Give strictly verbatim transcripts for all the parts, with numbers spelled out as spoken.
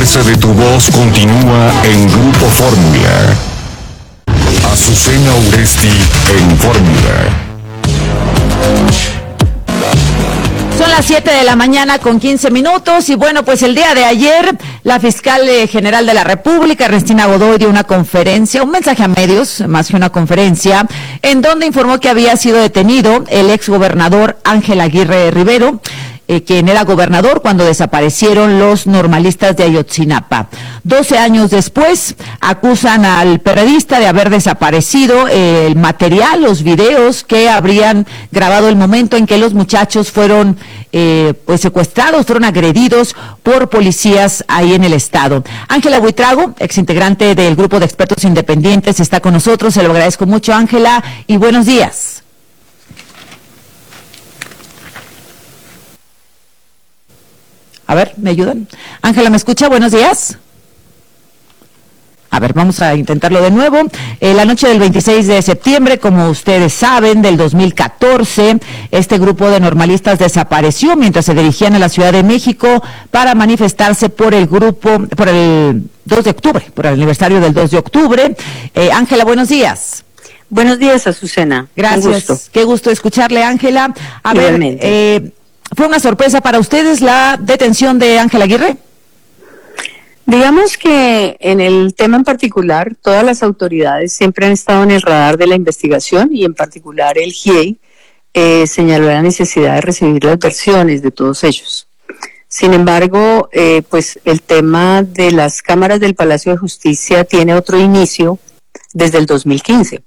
alcance de tu voz continúa en Grupo Fórmula. Azucena Uresti en Fórmula. Son las siete de la mañana con quince minutos y bueno, pues el día de ayer la fiscal general de la República, Ernestina Godoy, dio una conferencia, un mensaje a medios, más que una conferencia, en donde informó que había sido detenido el exgobernador Ángel Aguirre Rivero, Eh, quien era gobernador cuando desaparecieron los normalistas de Ayotzinapa. Doce años después, acusan al periodista de haber desaparecido eh, el material, los videos que habrían grabado el momento en que los muchachos fueron eh, pues secuestrados, fueron agredidos por policías ahí en el estado. Ángela Buitrago, exintegrante del grupo de expertos independientes, está con nosotros. Se lo agradezco mucho, Ángela, y buenos días. A ver, ¿me ayudan? Ángela, ¿me escucha? Buenos días. A ver, vamos a intentarlo de nuevo. Eh, la noche del veintiséis de septiembre, como ustedes saben, del dos mil catorce, este grupo de normalistas desapareció mientras se dirigían a la Ciudad de México para manifestarse por el grupo, por el dos de octubre, por el aniversario del dos de octubre. Eh, Ángela, buenos días. Buenos días, Azucena. Gracias. Un gusto. Qué gusto escucharle, Ángela. A Igualmente. ver, eh, ¿fue una sorpresa para ustedes la detención de Ángel Aguirre? Digamos que en el tema en particular, todas las autoridades siempre han estado en el radar de la investigación y en particular el G I E I eh, señaló la necesidad de recibir las versiones de todos ellos. Sin embargo, eh, pues el tema de las cámaras del Palacio de Justicia tiene otro inicio desde el dos mil quince.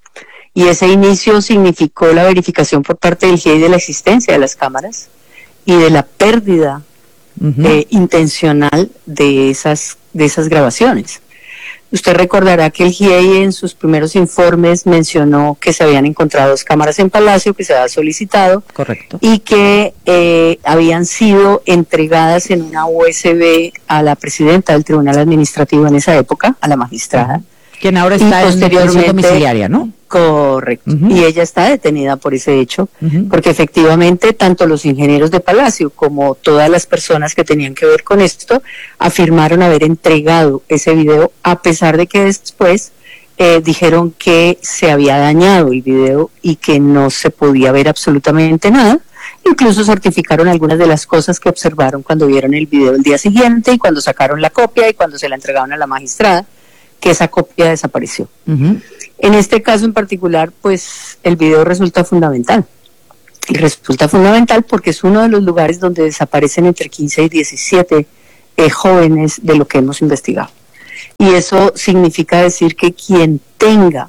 Y ese inicio significó la verificación por parte del G I E I de la existencia de las cámaras y de la pérdida uh-huh. eh, intencional de esas, de esas grabaciones. Usted recordará que el G I E I en sus primeros informes mencionó que se habían encontrado dos cámaras en Palacio, que se había solicitado. Correcto. Y que eh, habían sido entregadas en una U S B a la presidenta del Tribunal Administrativo en esa época, a la magistrada. Uh-huh. Quien ahora está en prisión domiciliaria, ¿no? Correcto. Uh-huh. Y ella está detenida por ese hecho, uh-huh. porque efectivamente tanto los ingenieros de Palacio como todas las personas que tenían que ver con esto afirmaron haber entregado ese video, a pesar de que después eh, dijeron que se había dañado el video y que no se podía ver absolutamente nada. Incluso certificaron algunas de las cosas que observaron cuando vieron el video el día siguiente y cuando sacaron la copia y cuando se la entregaron a la magistrada, que esa copia desapareció. Uh-huh. En este caso en particular, pues el video resulta fundamental. Y resulta fundamental porque es uno de los lugares donde desaparecen entre quince y diecisiete eh, jóvenes de lo que hemos investigado. Y eso significa decir que quien tenga,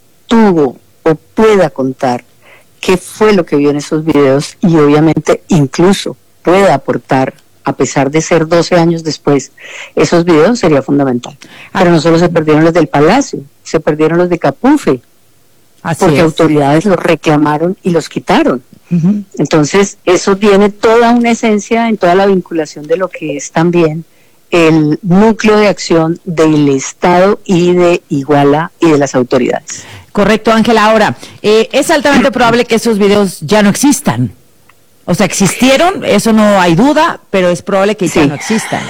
tuvo o pueda contar qué fue lo que vio en esos videos y obviamente incluso pueda aportar, a pesar de ser doce años después, esos videos sería fundamental. Pero no solo se perdieron los del Palacio, se perdieron los de Capufe, Así porque es. autoridades los reclamaron y los quitaron. Uh-huh. Entonces, eso tiene toda una esencia en toda la vinculación de lo que es también el núcleo de acción del Estado y de Iguala y de las autoridades. Correcto, Ángela. Ahora, eh, es altamente probable que esos videos ya no existan. O sea, existieron, eso no hay duda, pero es probable que sí. ya no existan.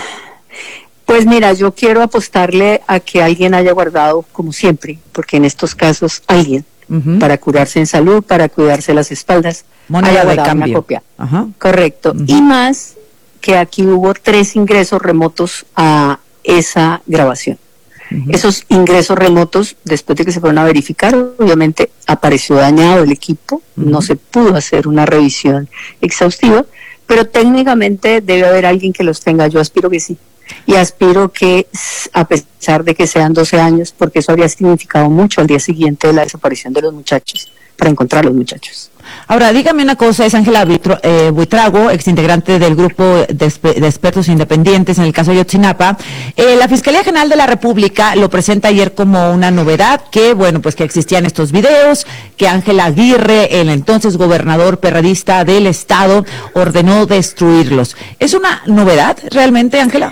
Pues mira, yo quiero apostarle a que alguien haya guardado, como siempre, porque en estos casos alguien, uh-huh. para curarse en salud, para cuidarse las espaldas, moneda haya de guardado cambio. una copia. Uh-huh. Correcto. Uh-huh. Y más que aquí hubo tres ingresos remotos a esa grabación. Uh-huh. Esos ingresos remotos, después de que se fueron a verificar, obviamente apareció dañado el equipo, uh-huh. no se pudo hacer una revisión exhaustiva, pero técnicamente debe haber alguien que los tenga. Yo aspiro que sí. Y aspiro que, a pesar de que sean doce años, porque eso habría significado mucho al día siguiente de la desaparición de los muchachos, para encontrar a los muchachos. Ahora, dígame una cosa, es Ángela eh, Buitrago, exintegrante del grupo de, de expertos independientes en el caso de Ayotzinapa. Eh, la Fiscalía General de la República lo presenta ayer como una novedad, que, bueno, pues que existían estos videos, que Ángel Aguirre, el entonces gobernador perredista del estado, ordenó destruirlos. ¿Es una novedad realmente, Ángela?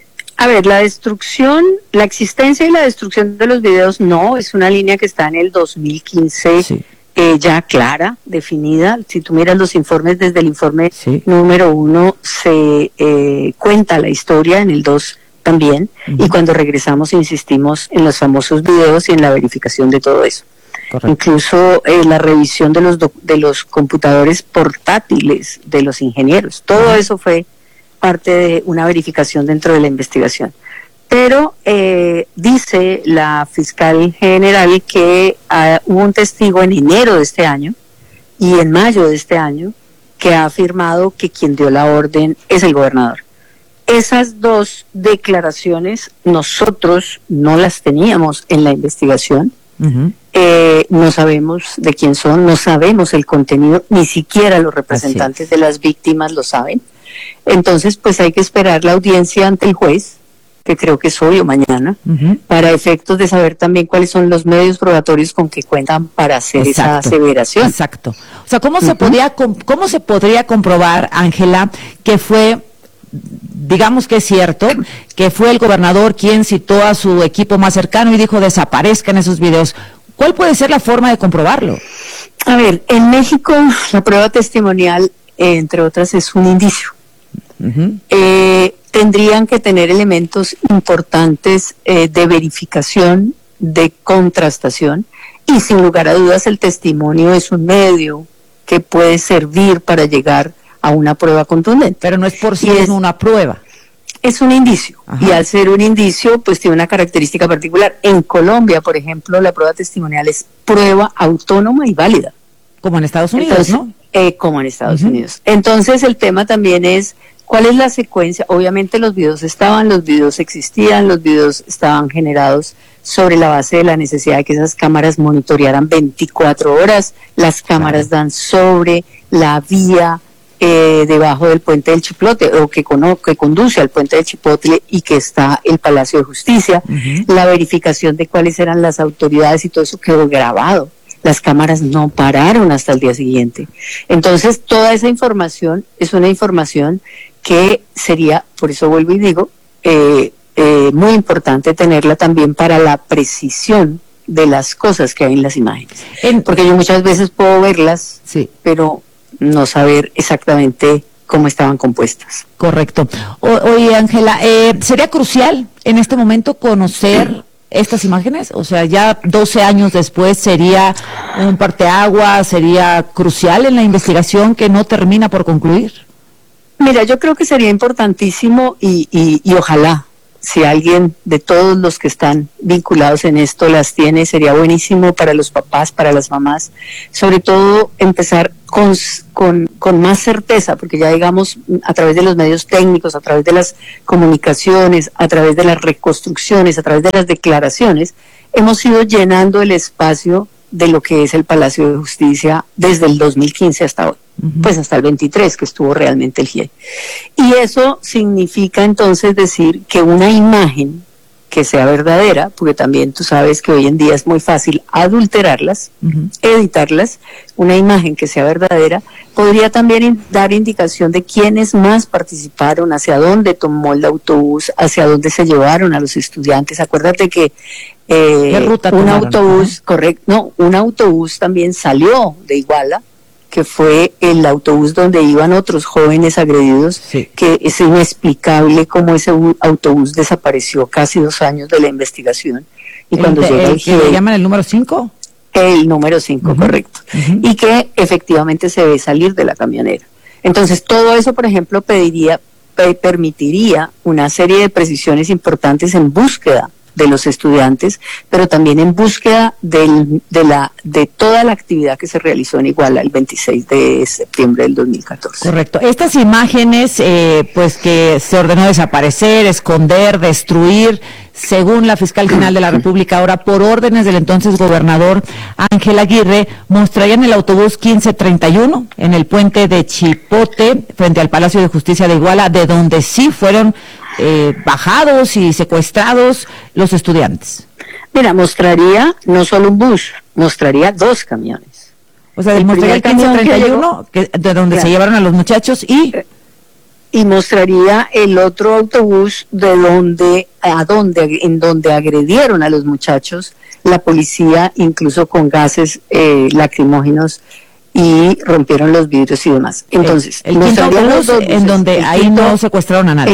A ver, la destrucción, la existencia y la destrucción de los videos no, es una línea que está en el dos mil quince, sí. eh, ya clara, definida. Si tú miras los informes, desde el informe sí. número uno se eh, cuenta la historia, en el dos también, uh-huh. y cuando regresamos insistimos en los famosos videos y en la verificación de todo eso. Correcto. Incluso eh, la revisión de los doc- de los computadores portátiles de los ingenieros, todo uh-huh. eso fue parte de una verificación dentro de la investigación. Pero eh, dice la fiscal general que uh, hubo un testigo en enero de este año y en mayo de este año que ha afirmado que quien dio la orden es el gobernador. Esas dos declaraciones nosotros no las teníamos en la investigación. Uh-huh. Eh, no sabemos de quién son, no sabemos el contenido, ni siquiera los representantes de las víctimas lo saben. Entonces, pues hay que esperar la audiencia ante el juez, que creo que es hoy o mañana, uh-huh. para efectos de saber también cuáles son los medios probatorios con que cuentan para hacer Exacto. esa aseveración. Exacto. O sea, ¿cómo uh-huh. se podía, cómo se podría comprobar, Ángela, que fue, digamos que es cierto, que fue el gobernador quien citó a su equipo más cercano y dijo desaparezcan esos videos? ¿Cuál puede ser la forma de comprobarlo? A ver, en México la prueba testimonial, eh, entre otras, es un indicio. Uh-huh. Eh, tendrían que tener elementos importantes eh, de verificación, de contrastación, y sin lugar a dudas el testimonio es un medio que puede servir para llegar a una prueba contundente. Pero no es por sí mismo una prueba. Es un indicio, Ajá. y al ser un indicio, pues tiene una característica particular. En Colombia, por ejemplo, la prueba testimonial es prueba autónoma y válida. Como en Estados Unidos, Entonces, ¿no? Eh, como en Estados uh-huh. Unidos. Entonces, el tema también es, ¿cuál es la secuencia? Obviamente los videos estaban, los videos existían, los videos estaban generados sobre la base de la necesidad de que esas cámaras monitorearan veinticuatro horas. Las cámaras claro. dan sobre la vía Eh, debajo del puente del Chipotle, o que, cono, que conduce al puente del Chipotle y que está el Palacio de Justicia. Uh-huh. La verificación de cuáles eran las autoridades y todo eso quedó grabado. Las cámaras no pararon hasta el día siguiente. Entonces, toda esa información es una información que sería, por eso vuelvo y digo, eh, eh, muy importante tenerla también para la precisión de las cosas que hay en las imágenes. En, Porque yo muchas veces puedo verlas, sí. pero no saber exactamente cómo estaban compuestas. Correcto. O, oye, Ángela, eh, ¿sería crucial en este momento conocer estas imágenes? O sea, ya doce años después, ¿sería un parteaguas? ¿Sería crucial en la investigación que no termina por concluir? Mira, yo creo que sería importantísimo y, y, y ojalá, si alguien de todos los que están vinculados en esto las tiene, sería buenísimo para los papás, para las mamás, sobre todo empezar con, con, con más certeza, porque ya digamos a través de los medios técnicos, a través de las comunicaciones, a través de las reconstrucciones, a través de las declaraciones, hemos ido llenando el espacio de lo que es el Palacio de Justicia desde el dos mil quince hasta hoy. Uh-huh. Pues hasta el veintitrés, que estuvo realmente el G I E. Y eso significa entonces decir que una imagen que sea verdadera, porque también tú sabes que hoy en día es muy fácil adulterarlas, uh-huh. editarlas, una imagen que sea verdadera, podría también in- dar indicación de quiénes más participaron, hacia dónde tomó el autobús, hacia dónde se llevaron a los estudiantes. Acuérdate que eh, un tomaron? autobús, uh-huh. correcto, no, un autobús también salió de Iguala, que fue el autobús donde iban otros jóvenes agredidos, sí. que es inexplicable cómo ese autobús desapareció casi dos años de la investigación. Y el, cuando de, llega el, el que le llaman el número cinco. El número cinco, uh-huh. correcto. Uh-huh. Y que efectivamente se ve salir de la camionera. Entonces, todo eso, por ejemplo, pediría, pe- permitiría una serie de precisiones importantes en búsqueda de los estudiantes, pero también en búsqueda del, de la de toda la actividad que se realizó en Iguala el veintiséis de septiembre del dos mil catorce. Correcto. Estas imágenes, eh, pues que se ordenó desaparecer, esconder, destruir, según la fiscal general de la República, ahora por órdenes del entonces gobernador Ángel Aguirre, mostrarían el autobús quince treinta y uno en el puente de Chipote, frente al Palacio de Justicia de Iguala, de donde sí fueron eh, bajados y secuestrados los estudiantes. Mira, mostraría no solo un bus, mostraría dos camiones. O sea, mostraría el quince treinta y uno, que, de donde claro. se llevaron a los muchachos, y... y mostraría el otro autobús de donde a donde en donde agredieron a los muchachos la policía, incluso con gases eh, lacrimógenos, y rompieron los vidrios y demás. Entonces, el, el quinto autobús en donde ahí quinto, no secuestraron a nadie. El,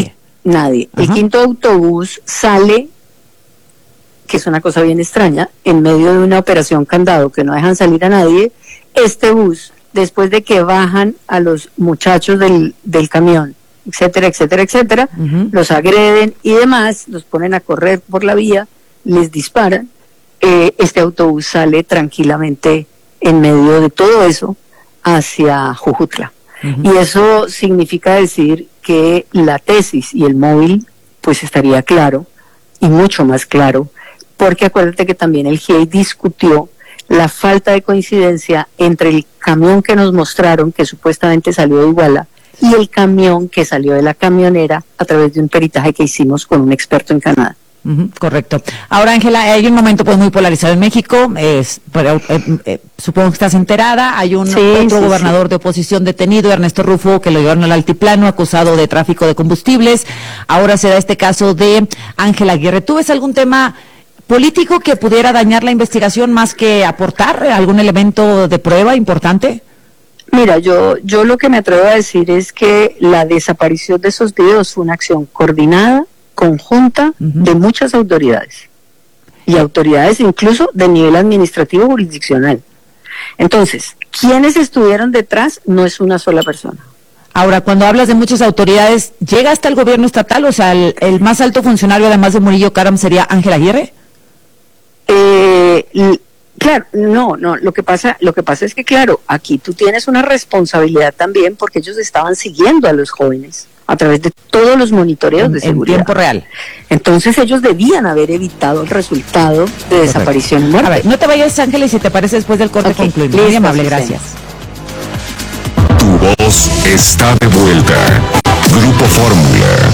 nadie. Ajá. El quinto autobús sale, que es una cosa bien extraña, en medio de una operación candado que no dejan salir a nadie. Este bus, después de que bajan a los muchachos del, del camión, etcétera, etcétera, etcétera, uh-huh. los agreden y demás, los ponen a correr por la vía, les disparan, eh, este autobús sale tranquilamente en medio de todo eso hacia Jujutla. Uh-huh. Y eso significa decir que la tesis y el móvil pues estaría claro, y mucho más claro, porque acuérdate que también el G I E I discutió la falta de coincidencia entre el camión que nos mostraron, que supuestamente salió de Iguala, y el camión que salió de la camionera a través de un peritaje que hicimos con un experto en Canadá. Uh-huh, correcto. Ahora, Ángela, hay un momento pues muy polarizado en México, es, pero, eh, eh, supongo que estás enterada, hay un sí, otro sí, gobernador sí. de oposición detenido, Ernesto Rufo, que lo llevaron al altiplano acusado de tráfico de combustibles. Ahora se da este caso de Ángela Aguirre. ¿Tú ves algún tema político que pudiera dañar la investigación más que aportar algún elemento de prueba importante? Mira, yo, yo lo que me atrevo a decir es que la desaparición de esos videos fue una acción coordinada, conjunta, uh-huh. de muchas autoridades, y autoridades incluso de nivel administrativo jurisdiccional. Entonces, ¿quiénes estuvieron detrás? No es una sola persona. Ahora, cuando hablas de muchas autoridades, ¿llega hasta el gobierno estatal? O sea, el, el más alto funcionario, además de Murillo Karam, ¿sería Ángela Aguirre? Eh, claro, no, no, lo que pasa, lo que pasa es que claro, aquí tú tienes una responsabilidad también porque ellos estaban siguiendo a los jóvenes a través de todos los monitoreos en, de seguridad. En tiempo real. Entonces ellos debían haber evitado el resultado de desaparición y muerte. A ver, no te vayas, Ángela, y si te parece después del corte okay, concluimos. Muy amable, gracias. Tu voz está de vuelta. Grupo Fórmula.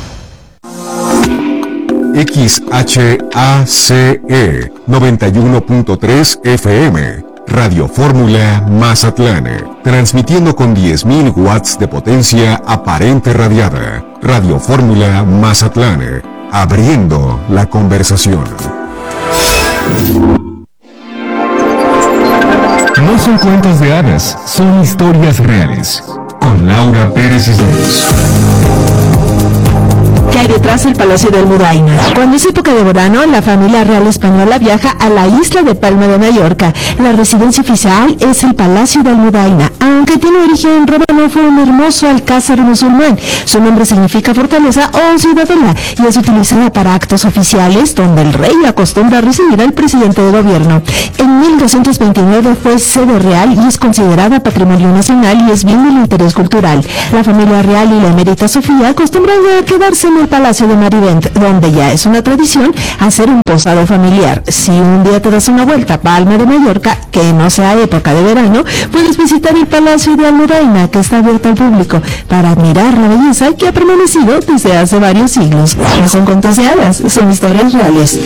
X H A C E noventa y uno punto tres F M, Radio Fórmula Mazatlán, transmitiendo con diez mil watts de potencia aparente radiada. Radio Fórmula Mazatlán, abriendo la conversación. No son cuentos de hadas, son historias reales. Con Laura Pérez Islas. Que hay detrás del Palacio de Almudaina. Cuando es época de verano, la familia real española viaja a la isla de Palma de Mallorca. La residencia oficial es el Palacio de Almudaina, aunque tiene origen romano, fue un hermoso alcázar musulmán. Su nombre significa fortaleza o ciudadela y es utilizada para actos oficiales donde el rey acostumbra a recibir al presidente de gobierno. En mil doscientos veintinueve fue sede real y es considerada patrimonio nacional y es bien del interés cultural. La familia real y la emérita Sofía acostumbran a quedarse en el Palacio de Marivent, donde ya es una tradición hacer un posado familiar. Si un día te das una vuelta a Palma de Mallorca, que no sea época de verano, puedes visitar el Palacio de Almudaina, que está abierto al público, para admirar la belleza que ha permanecido desde hace varios siglos. No son cuentos de hadas, son historias reales.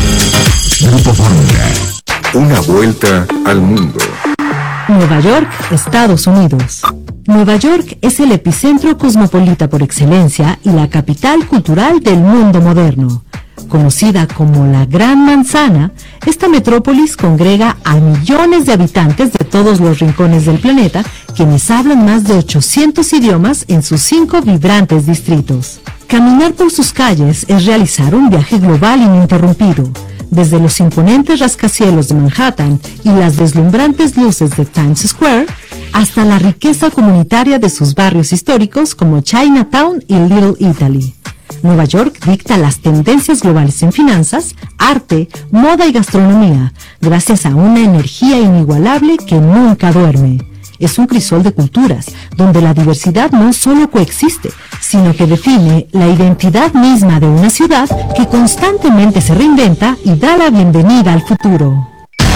Grupo Fórmula, una vuelta al mundo. Nueva York, Estados Unidos. Nueva York es el epicentro cosmopolita por excelencia y la capital cultural del mundo moderno. Conocida como la Gran Manzana, esta metrópolis congrega a millones de habitantes de todos los rincones del planeta, quienes hablan más de ochocientos idiomas en sus cinco vibrantes distritos. Caminar por sus calles es realizar un viaje global ininterrumpido. Desde los imponentes rascacielos de Manhattan y las deslumbrantes luces de Times Square, hasta la riqueza comunitaria de sus barrios históricos como Chinatown y Little Italy. Nueva York dicta las tendencias globales en finanzas, arte, moda y gastronomía, gracias a una energía inigualable que nunca duerme. Es un crisol de culturas, donde la diversidad no solo coexiste, sino que define la identidad misma de una ciudad que constantemente se reinventa y da la bienvenida al futuro.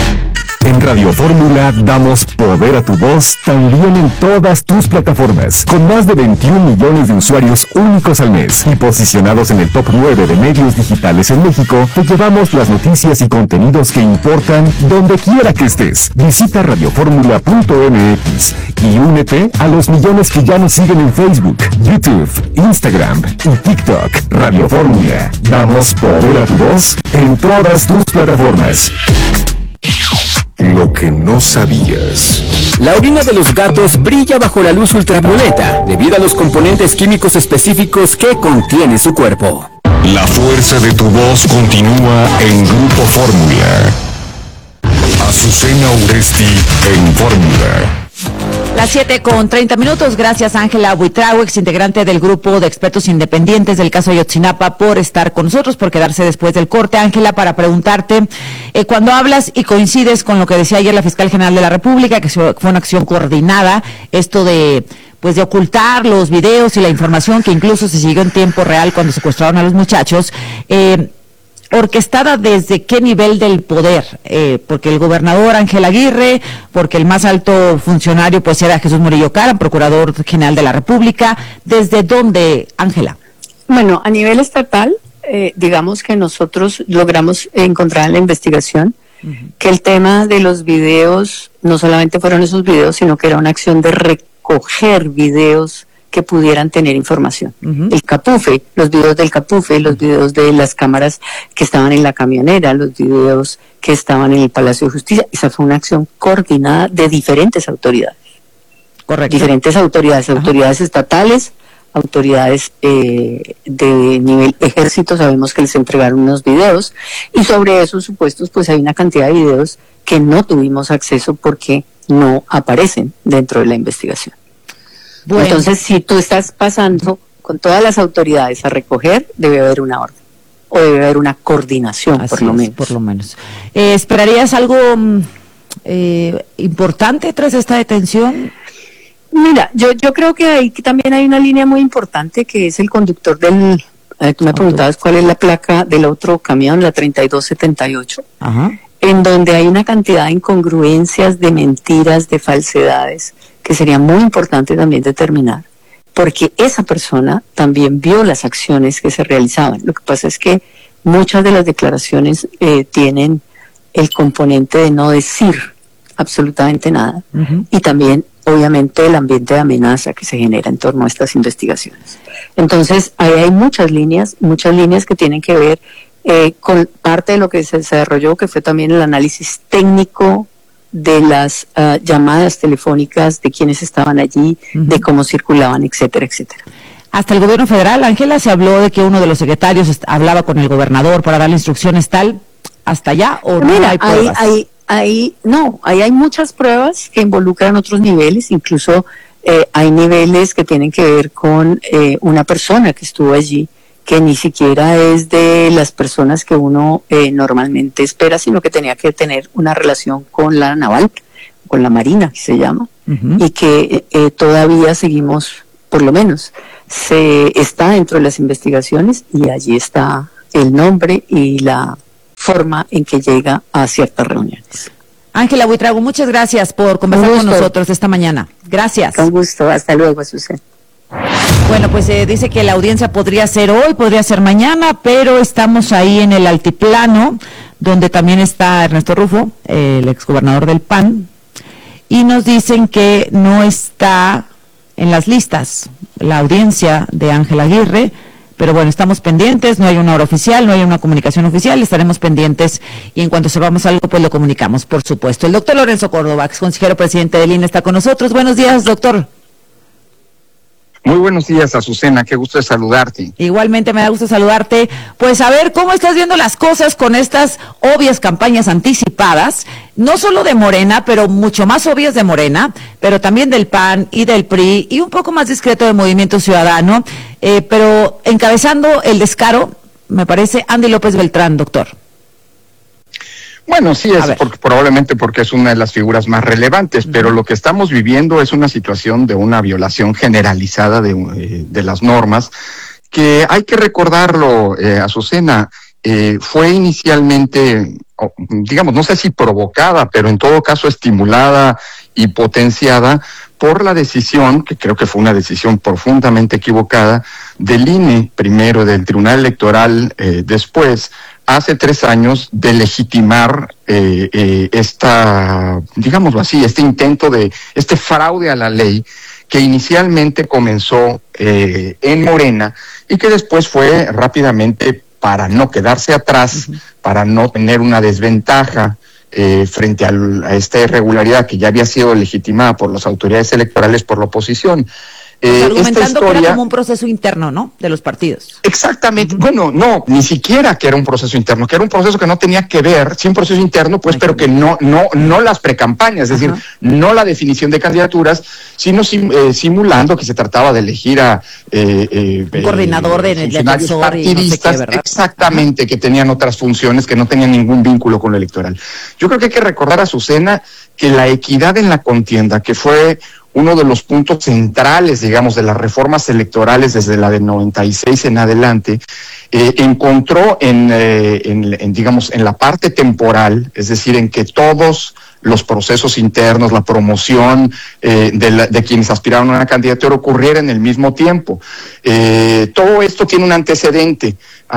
En Radio Fórmula damos poder a tu voz también en todas tus plataformas. Con más de veintiún millones de usuarios únicos al mes y posicionados en el top nueve de medios digitales en México, te llevamos las noticias y contenidos que importan donde quiera que estés. Visita radio fórmula punto m x y únete a los millones que ya nos siguen en Facebook, YouTube, Instagram y TikTok. Radio Fórmula. Damos poder a tu voz en todas tus plataformas. Lo que no sabías. La orina de los gatos brilla bajo la luz ultravioleta debido a los componentes químicos específicos que contiene su cuerpo. La fuerza de tu voz continúa en Grupo Fórmula. Azucena Uresti en Fórmula. Las siete con treinta minutos. Gracias, Ángela Buitrago, ex integrante del grupo de expertos independientes del caso Ayotzinapa, por estar con nosotros, por quedarse después del corte. Ángela, para preguntarte, eh, cuando hablas y coincides con lo que decía ayer la fiscal general de la República, que fue una acción coordinada, esto de pues de ocultar los videos y la información que incluso se siguió en tiempo real cuando secuestraron a los muchachos, eh, orquestada desde qué nivel del poder, eh, porque el gobernador Ángel Aguirre, porque el más alto funcionario pues era Jesús Murillo Caram, procurador general de la República. ¿Desde dónde, Ángela? Bueno, a nivel estatal, eh, digamos que nosotros logramos encontrar en la investigación uh-huh. que el tema de los videos, no solamente fueron esos videos, sino que era una acción de recoger videos que pudieran tener información. Uh-huh. El Capufe, los videos del Capufe, los videos de las cámaras que estaban en la camionera, los videos que estaban en el Palacio de Justicia. Esa fue una acción coordinada de diferentes autoridades. Correcto. Diferentes autoridades, uh-huh. autoridades estatales, autoridades eh, de nivel ejército, sabemos que les entregaron unos videos, y sobre esos supuestos pues hay una cantidad de videos que no tuvimos acceso porque no aparecen dentro de la investigación. Bueno. Entonces, si tú estás pasando con todas las autoridades a recoger, debe haber una orden o debe haber una coordinación, Así por lo es, menos. Por lo menos. Eh, ¿Esperarías algo eh, importante tras esta detención? Mira, yo yo creo que ahí también hay una línea muy importante que es el conductor del... Eh, tú me preguntabas cuál es la placa del otro camión, la treinta y dos setenta y ocho, Ajá. en donde hay una cantidad de incongruencias, de mentiras, de falsedades, que sería muy importante también determinar, porque esa persona también vio las acciones que se realizaban. Lo que pasa es que muchas de las declaraciones eh, tienen el componente de no decir absolutamente nada, uh-huh. y también, obviamente, el ambiente de amenaza que se genera en torno a estas investigaciones. Entonces, ahí hay muchas líneas, muchas líneas que tienen que ver eh, con parte de lo que se desarrolló, que fue también el análisis técnico de las uh, llamadas telefónicas, de quienes estaban allí, uh-huh. de cómo circulaban, etcétera, etcétera. Hasta el gobierno federal, Ángela, se habló de que uno de los secretarios est- hablaba con el gobernador para darle instrucciones tal, ¿hasta allá o no Mira, hay pruebas? Ahí, ahí, ahí, no, ahí hay muchas pruebas que involucran otros niveles, incluso eh, hay niveles que tienen que ver con eh, una persona que estuvo allí, que ni siquiera es de las personas que uno eh, normalmente espera, sino que tenía que tener una relación con la naval, con la marina, que se llama, uh-huh. y que eh, todavía seguimos, por lo menos, se está dentro de las investigaciones y allí está el nombre y la forma en que llega a ciertas reuniones. Ángela Buitrago, muchas gracias por conversar con, con nosotros esta mañana. Gracias. Con gusto, hasta luego, Susana. Bueno, pues eh, dice que la audiencia podría ser hoy, podría ser mañana, pero estamos ahí en el altiplano, donde también está Ernesto Rufo, eh, el exgobernador del P A N, y nos dicen que no está en las listas la audiencia de Ángel Aguirre, pero bueno, estamos pendientes, no hay una hora oficial, no hay una comunicación oficial, estaremos pendientes y en cuanto sepamos algo, pues lo comunicamos, por supuesto. El doctor Lorenzo Córdoba, ex consejero presidente del I N E, está con nosotros. Buenos días, doctor. Muy buenos días, Azucena, qué gusto de saludarte. Igualmente me da gusto saludarte. Pues a ver, ¿cómo estás viendo las cosas con estas obvias campañas anticipadas? No solo de Morena, pero mucho más obvias de Morena, pero también del P A N y del P R I, y un poco más discreto de Movimiento Ciudadano, eh, pero encabezando el descaro, me parece, Andy López Beltrán, doctor. Bueno, sí, es porque, probablemente porque es una de las figuras más relevantes, pero lo que estamos viviendo es una situación de una violación generalizada de, eh, de las normas, que hay que recordarlo, eh, Azucena, eh, fue inicialmente, digamos, no sé si provocada, pero en todo caso estimulada y potenciada por la decisión, que creo que fue una decisión profundamente equivocada, del I N E primero, del Tribunal Electoral eh, después, hace tres años, de legitimar eh, eh, esta, digámoslo así, este intento de, este fraude a la ley que inicialmente comenzó eh, en Morena y que después fue rápidamente, para no quedarse atrás, uh-huh. para no tener una desventaja eh, frente al, a esta irregularidad que ya había sido legitimada por las autoridades electorales por la oposición. Eh, argumentando historia, que era como un proceso interno, ¿no?, de los partidos. Exactamente. Uh-huh. Bueno, no, ni siquiera que era un proceso interno, que era un proceso que no tenía que ver, sí un proceso interno, pues, Ay, pero que no, no, no las precampañas, es uh-huh. decir, no la definición de candidaturas, sino sim, eh, simulando que se trataba de elegir a eh, eh, un coordinador eh, de funcionarios partidistas, no sé qué, exactamente, uh-huh. que tenían otras funciones que no tenían ningún vínculo con lo electoral. Yo creo que hay que recordar a Azucena que la equidad en la contienda, que fue uno de los puntos centrales, digamos, de las reformas electorales desde la de noventa y seis en adelante, eh, encontró en, eh, en, en, digamos, en la parte temporal, es decir, en que todos los procesos internos, la promoción eh, de, la, de quienes aspiraron a una candidatura ocurriera en el mismo tiempo. Eh, todo esto tiene un antecedente. Uh,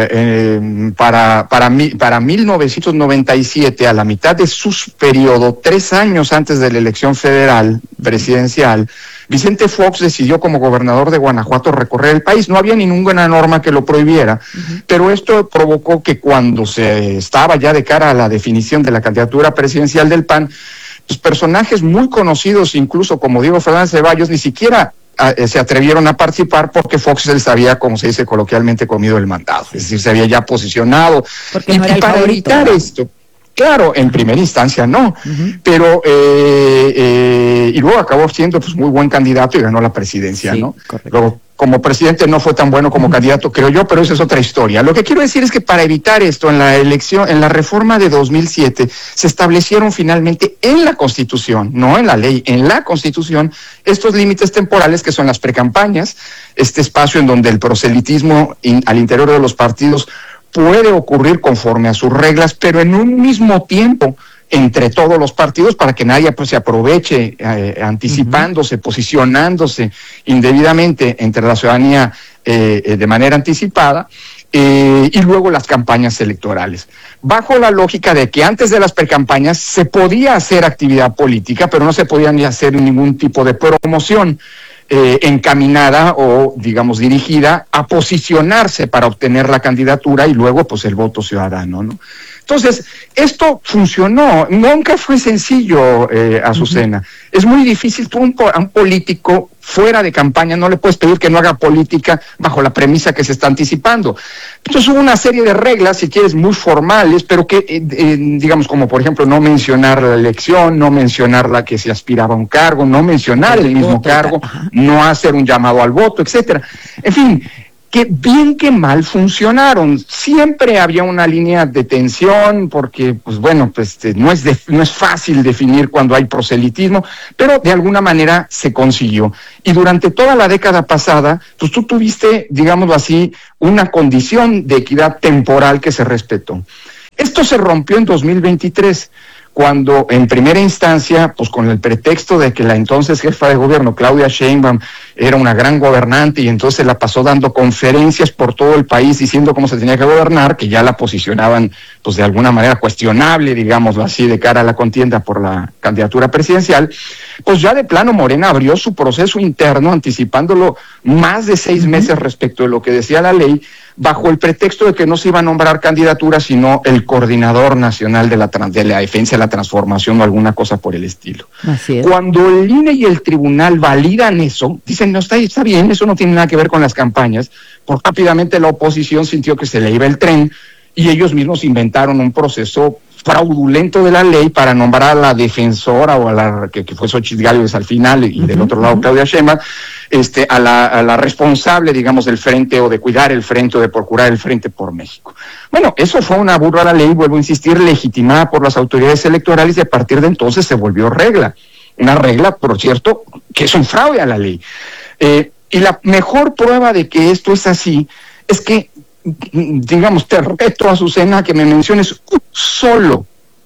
eh, para, para, mi, para mil novecientos noventa y siete, a la mitad de su periodo, tres años antes de la elección federal presidencial, Vicente Fox decidió como gobernador de Guanajuato recorrer el país. No había ninguna norma que lo prohibiera, uh-huh. pero esto provocó que cuando se estaba ya de cara a la definición de la candidatura presidencial del P A N, pues personajes muy conocidos, incluso como Diego Fernández Ceballos, ni siquiera a, se atrevieron a participar porque Fox les había, como se dice coloquialmente, comido el mandado. Es decir, se había ya posicionado. Porque y, no era y para favorito, evitar ¿no? esto, claro, en primera instancia no, uh-huh. pero eh, eh, y luego acabó siendo pues muy buen candidato y ganó la presidencia, sí, ¿no? Correcto. Luego, como presidente no fue tan bueno como uh-huh. candidato, creo yo, pero esa es otra historia. Lo que quiero decir es que para evitar esto, en la elección, en la reforma de dos mil siete, se establecieron finalmente en la Constitución, no en la ley, en la Constitución, estos límites temporales que son las precampañas, este espacio en donde el proselitismo in, al interior de los partidos puede ocurrir conforme a sus reglas, pero en un mismo tiempo entre todos los partidos para que nadie pues se aproveche eh, anticipándose, uh-huh. posicionándose indebidamente entre la ciudadanía eh, eh, de manera anticipada, eh, y luego las campañas electorales. Bajo la lógica de que antes de las precampañas se podía hacer actividad política, pero no se podía ni hacer ningún tipo de promoción Eh, encaminada o, digamos, dirigida a posicionarse para obtener la candidatura y luego, pues, el voto ciudadano, ¿no? Entonces, esto funcionó, nunca fue sencillo, eh, Azucena. Uh-huh. Es muy difícil, tú un, a un político fuera de campaña no le puedes pedir que no haga política bajo la premisa que se está anticipando. Entonces hubo una serie de reglas, si quieres, muy formales, pero que, eh, eh, digamos, como por ejemplo, no mencionar la elección, no mencionar la que se aspiraba a un cargo, no mencionar el, el mismo voto, cargo, ajá. no hacer un llamado al voto, etcétera. En fin, que bien que mal funcionaron. Siempre había una línea de tensión porque, pues bueno, pues no es de, no es fácil definir cuando hay proselitismo, pero de alguna manera se consiguió. Y durante toda la década pasada, pues tú tuviste, digámoslo así, una condición de equidad temporal que se respetó. Esto se rompió en dos mil veintitrés. Cuando en primera instancia, pues con el pretexto de que la entonces jefa de gobierno, Claudia Sheinbaum, era una gran gobernante y entonces la pasó dando conferencias por todo el país diciendo cómo se tenía que gobernar, que ya la posicionaban pues de alguna manera cuestionable, digámoslo así, de cara a la contienda por la candidatura presidencial, pues ya de plano Morena abrió su proceso interno anticipándolo más de seis meses respecto de lo que decía la ley, bajo el pretexto de que no se iba a nombrar candidatura, sino el coordinador nacional de la, de la defensa de la transformación o alguna cosa por el estilo. Así es. Cuando el I N E y el tribunal validan eso, dicen, no, está, está bien, eso no tiene nada que ver con las campañas, porque rápidamente la oposición sintió que se le iba el tren y ellos mismos inventaron un proceso fraudulento de la ley para nombrar a la defensora o a la que, que fue Xochitl Gálvez al final y uh-huh, del otro lado uh-huh. Claudia Sheinbaum, este, a la, a la responsable, digamos, del frente o de cuidar el frente o de procurar el frente por México. Bueno, eso fue una burla a la ley, vuelvo a insistir, legitimada por las autoridades electorales y a partir de entonces se volvió regla. Una regla, por cierto, que es un fraude a la ley. Eh, y la mejor prueba de que esto es así es que, digamos, te reto, Azucena, que me menciones un solo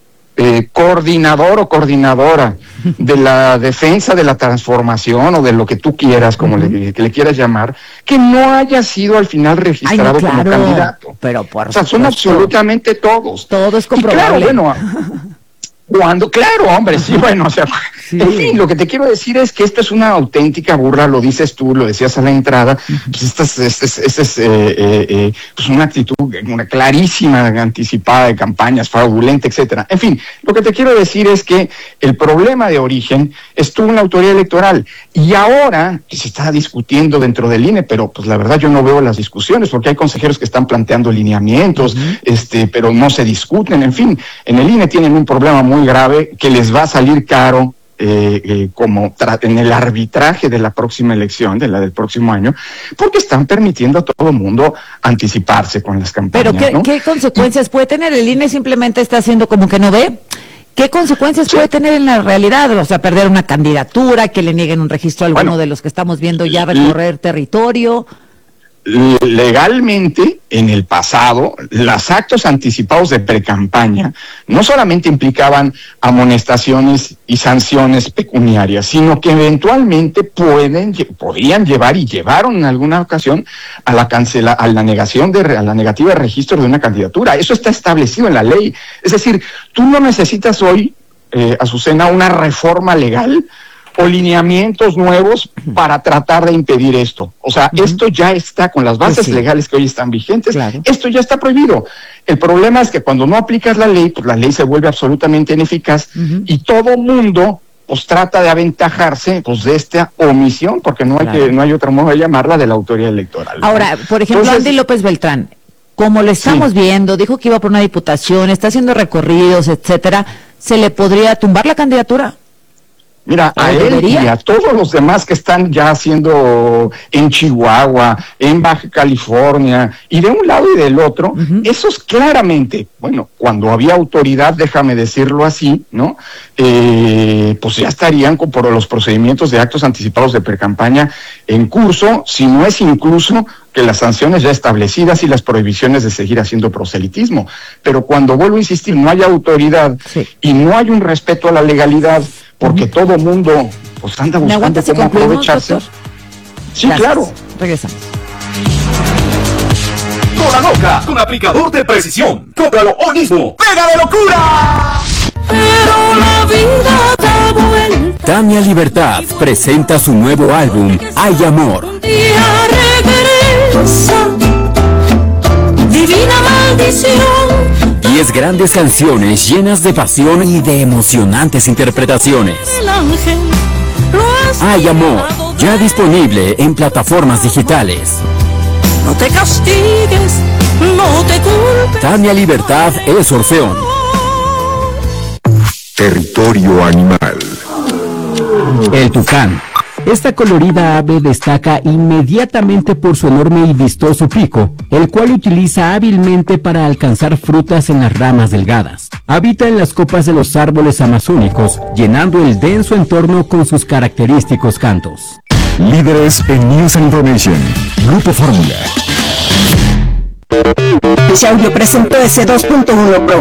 eh, coordinador o coordinadora de la defensa de la transformación o de lo que tú quieras, como uh-huh. le, que le quieras llamar, que no haya sido al final registrado Ay, no, claro, como candidato. Pero por o sea, son absolutamente todos. Todo es comprobable. Y claro, bueno, Cuando, claro, hombre, sí, bueno, o sea, sí. En fin, lo que te quiero decir es que esto es una auténtica burla, lo dices tú, lo decías a la entrada, pues esta es, esta es, esta es eh, eh, eh, pues una actitud una clarísima, anticipada de campañas, fraudulenta, etcétera. En fin, lo que te quiero decir es que el problema de origen estuvo en la autoridad electoral y ahora que se está discutiendo dentro del I N E, pero pues la verdad yo no veo las discusiones porque hay consejeros que están planteando lineamientos, uh-huh. este, pero no se discuten, en fin, en el I N E tienen un problema muy grave que les va a salir caro eh, eh, como tra- en el arbitraje de la próxima elección, de la del próximo año, porque están permitiendo a todo el mundo anticiparse con las campañas. Pero ¿qué, ¿no? ¿qué consecuencias puede tener? El I N E simplemente está haciendo como que no ve. ¿Qué consecuencias sí. puede tener en la realidad? O sea, perder una candidatura, que le nieguen un registro a alguno bueno, de los que estamos viendo ya recorrer territorio. Legalmente, en el pasado, los actos anticipados de precampaña no solamente implicaban amonestaciones y sanciones pecuniarias, sino que eventualmente pueden, podrían llevar y llevaron en alguna ocasión a la cancela, a la negación de, a la negativa de registro de una candidatura. Eso está establecido en la ley. Es decir, tú no necesitas hoy, eh, Azucena, una reforma legal o lineamientos nuevos para tratar de impedir esto. O sea, uh-huh. esto ya está con las bases pues sí. legales que hoy están vigentes, claro. esto ya está prohibido. El problema es que cuando no aplicas la ley, pues la ley se vuelve absolutamente ineficaz uh-huh. y todo mundo pues trata de aventajarse pues de esta omisión, porque no hay claro. que no hay otro modo de llamarla, de la autoridad electoral. Ahora, ¿no? Por ejemplo, Entonces, Andy López Beltrán, como lo estamos sí. viendo, dijo que iba por una diputación, está haciendo recorridos, etcétera, ¿se le podría tumbar la candidatura? Mira, a él y a todos los demás que están ya haciendo en Chihuahua, en Baja California, y de un lado y del otro, uh-huh. esos claramente, bueno, cuando había autoridad, déjame decirlo así, ¿no? Eh, pues ya estarían con, por los procedimientos de actos anticipados de precampaña en curso, si no es incluso que las sanciones ya establecidas y las prohibiciones de seguir haciendo proselitismo. Pero cuando vuelvo a insistir, no hay autoridad sí. y no hay un respeto a la legalidad, porque uh-huh. todo mundo pues anda buscando cómo aprovecharse. Doctor? Sí, Gracias. Claro. Regresamos. Toda loca, con aplicador de precisión. Cómpralo hoy mismo. ¡Pega de locura! Pero la vida da vuelta. Tania Libertad presenta su nuevo álbum, Hay Amor. Un día regresa, divina maldición. Diez grandes canciones llenas de pasión y de emocionantes interpretaciones. Hay Amor, ya disponible en plataformas digitales. No te castigues, no te culpes. Tania Libertad es Orfeón. Territorio animal. El tucán. Esta colorida ave destaca inmediatamente por su enorme y vistoso pico, el cual utiliza hábilmente para alcanzar frutas en las ramas delgadas. Habita en las copas de los árboles amazónicos, llenando el denso entorno con sus característicos cantos. Líderes en News and Information. Grupo Fórmula. Xiaomi presentó ese dos punto uno Pro.